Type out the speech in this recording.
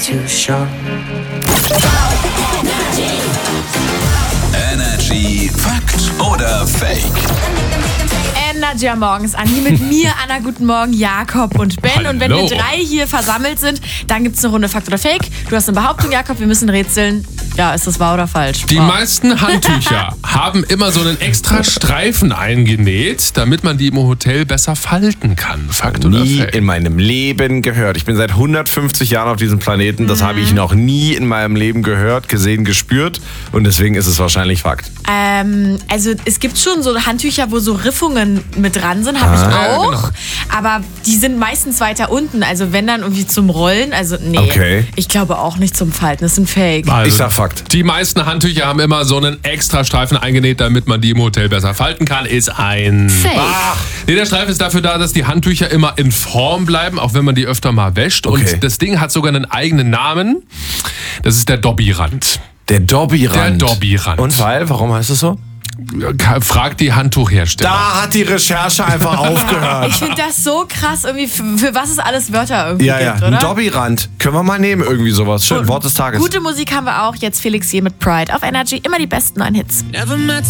Energy Fakt oder Fake? Energy am Morgens an. Hier mit mir, Anna, guten Morgen, Jakob und Ben. Hallo. Und wenn wir 3 hier versammelt sind, dann gibt es eine Runde Fakt oder Fake. Du hast eine Behauptung, Jakob, wir müssen rätseln. Ja, ist das wahr oder falsch? Die meisten Handtücher haben immer so einen extra Streifen eingenäht, damit man die im Hotel besser falten kann. Fakt oder Nie Fake? in meinem Leben gehört. Ich bin seit 150 Jahren auf diesem Planeten. Das habe ich noch nie in meinem Leben gehört, gesehen, gespürt. Und deswegen ist es wahrscheinlich Fakt. Also es gibt schon so Handtücher, wo so Riffungen mit dran sind, habe ich Ja, auch. genau. Aber die sind meistens weiter unten. Also wenn dann irgendwie zum Rollen, also nee. Okay. Ich glaube auch nicht zum Falten, das sind Fake. Also, Ich sag Fakt. die meisten Handtücher haben immer so einen extra Streifen eingenäht, damit man die im Hotel besser falten kann. Ist ein... Fake. Nee, der Streifen ist dafür da, dass die Handtücher immer in Form bleiben, auch wenn man die öfter mal wäscht. Okay. Und das Ding hat sogar einen eigenen Namen. Das ist der Dobbyrand. Der Dobbyrand. Der Dobbyrand. Und weil? Warum heißt es so? Fragt die Handtuchhersteller. Da hat die Recherche einfach aufgehört. Ich finde das so krass, irgendwie für was es alles Wörter irgendwie Ja, gibt, ein oder? Dobbyrand. Können wir mal nehmen, irgendwie sowas. Schön, Wort des Tages. Gute Musik haben wir auch. Jetzt Felix hier mit Pride auf Energy. Immer die besten neuen Hits. Never met